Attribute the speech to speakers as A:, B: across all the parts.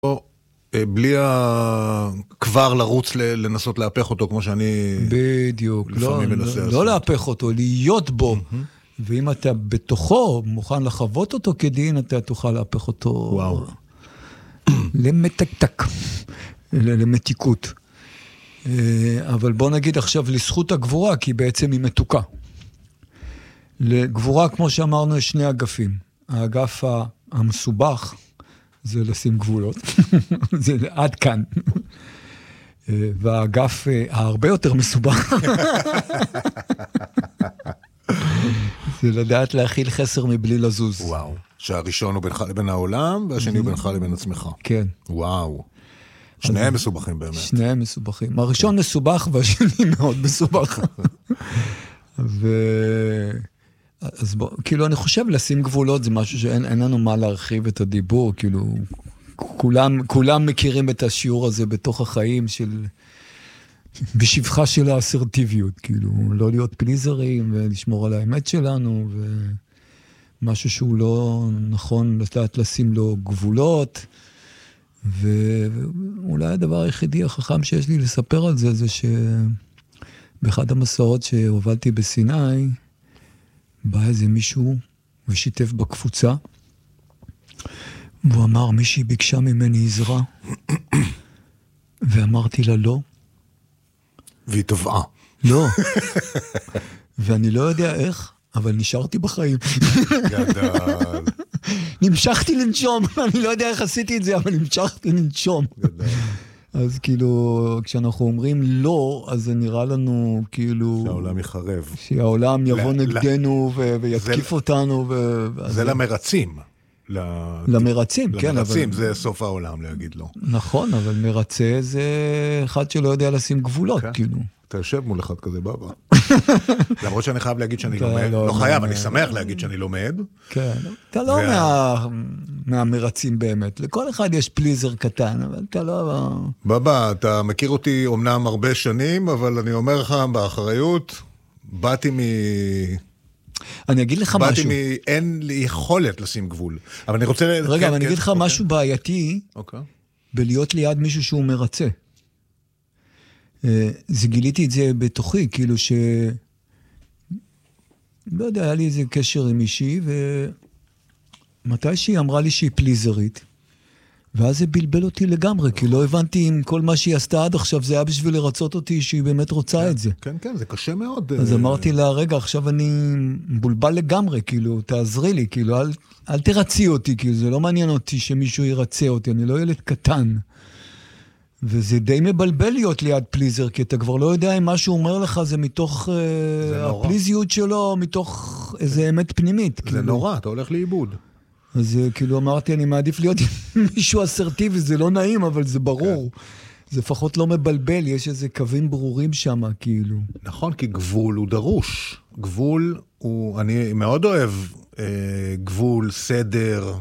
A: בלי כבר לרוץ לנסות להפך אותו, כמו שאני
B: בדיוק,
A: לפעמים מנסה.
B: לא להפך אותו, להיות בו. ואם אתה בתוכו מוכן לחוות אותו כדין, אתה תוכל להפך אותו למתקתק, למתיקות. אבל בוא נגיד עכשיו לזכות הגבורה, כי בעצם היא מתוקה. לגבורה, כמו שאמרנו, יש שני אגפים. האגף המסובך, זה לשים גבולות. זה עד כאן. והאגף הרבה יותר מסובך. זה לדעת להכיל חסר מבלי לזוז.
A: וואו. שהראשון הוא בינך לבין העולם, והשני הוא בינך לבין עצמך.
B: כן.
A: וואו. שניהם מסובכים באמת.
B: שניהם מסובכים. הראשון מסובך והשני מאוד מסובך. אז בוא, כאילו אני חושב לשים גבולות זה משהו שאין לנו מה להרחיב את הדיבור, כאילו כולם מכירים את השיעור הזה בתוך החיים של בשבחה של האסרטיביות, כאילו לא להיות פליזרים ולשמור על האמת שלנו ומשהו שהוא לא נכון לדעת לשים לו גבולות. ואולי הדבר היחידי החכם שיש לי לספר על זה, זה שבאחד המסעות שהובלתי בסיני, בא איזה מישהו ושיתף בקבוצה, והוא אמר, מישהי ביקשה ממני עזרה, ואמרתי לה לא.
A: והיא טבעה.
B: לא. ואני לא יודע איך, אבל נשארתי בחיים.
A: גדל.
B: נמשכתי לנשום, אני לא יודע איך עשיתי את זה, אבל נמשכתי לנשום. אז כאילו, כשאנחנו אומרים לא, אז זה נראה לנו כאילו...
A: שהעולם יחרב.
B: שהעולם יבוא נגדנו ויתקיף אותנו.
A: זה למרצים.
B: למרצים, כן.
A: למרצים זה סוף העולם להגיד לא.
B: נכון, אבל מרצה זה אחד שלא יודע לשים גבולות, כאילו.
A: אתה יושב מול אחד כזה בבא. למרות שאני חייב להגיד שאני לומד. לא חייב, אני שמח להגיד שאני לומד.
B: כן, אתה לא מהמרצים באמת. לכל אחד יש פליזר קטן, אבל אתה לא...
A: בבא, אתה מכיר אותי אומנם הרבה שנים, אבל אני אומר לך באחריות, באתי
B: אני אגיד לך משהו.
A: אין לי יכולת לשים גבול. אבל אני רוצה...
B: רגע, אבל אני אגיד לך משהו בעייתי, בלהיות ליד מישהו שהוא מרצה. זה גיליתי את זה בתוכי, כאילו לא יודע, היה לי איזה קשר עם אישי, ומתי שהיא אמרה לי שהיא פליזרית, ואז זה בלבל אותי לגמרי, כי לא הבנתי אם כל מה שהיא עשתה עד עכשיו, זה היה בשביל לרצות אותי שהיא באמת רוצה את זה.
A: כן, כן, זה קשה מאוד.
B: אז אמרתי לה, רגע, עכשיו אני מבולבל לגמרי, כאילו, תעזרי לי, כאילו, אל תרצי אותי, כאילו, זה לא מעניין אותי שמישהו ירצה אותי, אני לא ילד קטן. וזה די מבלבל להיות ליד פליזר, כי אתה כבר לא יודע אם מה שהוא אומר לך זה מתוך הפליזיות שלו, מתוך איזה אמת פנימית.
A: זה נורא, אתה הולך לאיבוד.
B: אז כאילו אמרתי, אני מעדיף להיות מישהו אסרטיבי, זה לא נעים, אבל זה ברור. זה לפחות לא מבלבל, יש איזה קווים ברורים שם, כאילו.
A: נכון, כי גבול הוא דרוש. גבול הוא, אני מאוד אוהב גבול, סדר,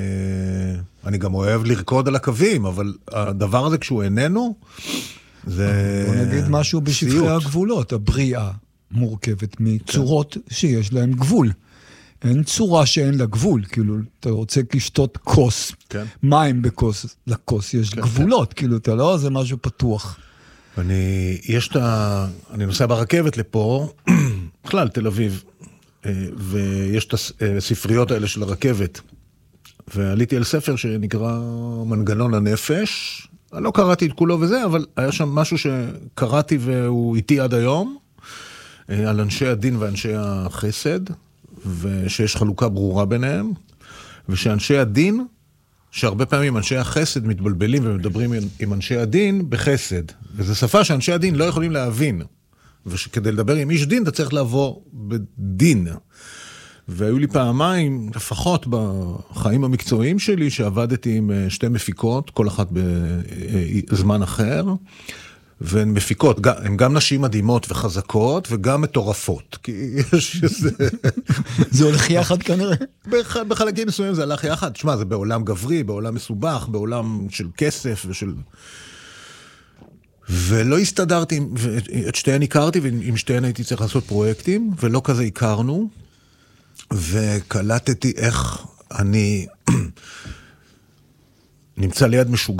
A: אני גם אוהב לרקוד על הקווים, אבל הדבר הזה כשהוא איננו, זה...
B: בוא נגיד משהו בשפחי הגבולות, הבריאה מורכבת מצורות שיש להן גבול. אין צורה שאין לה גבול, כאילו, אתה רוצה לשתות כוס, מים בכוס, לכוס יש גבולות, כאילו, אתה לא, זה משהו פתוח.
A: אני נוסע ברכבת לפה, בכלל, תל אביב, ויש את הספריות האלה של הרכבת, ועליתי על ספר שנקרא מנגנון הנפש, אני לא קראתי את כולו וזה, אבל היה שם משהו שקראתי והוא איתי עד היום, על אנשי הדין ואנשי החסד, ושיש חלוקה ברורה ביניהם, ושאנשי הדין, שהרבה פעמים אנשי החסד מתבלבלים ומדברים עם אנשי הדין בחסד, וזו שפה שאנשי הדין לא יכולים להבין, וכדי לדבר עם איש דין אתה צריך לבוא בדין. והיו לי פעמיים, לפחות בחיים המקצועיים שלי, שעבדתי עם שתי מפיקות, כל אחת בזמן אחר, והן מפיקות, הן גם נשים מדהימות וחזקות, וגם מטורפות, כי יש איזה...
B: זה הולך יחד כנראה.
A: בחלקים מסוימים זה הלך יחד, תשמע, זה בעולם גברי, בעולם מסובך, בעולם של כסף ושל... ולא הסתדרתי, את שתיהן הכרתי, ועם שתיהן הייתי צריך לעשות פרויקטים, ולא כזה הכרנו, וקלטתי איך אני נמצא ליד משוגע.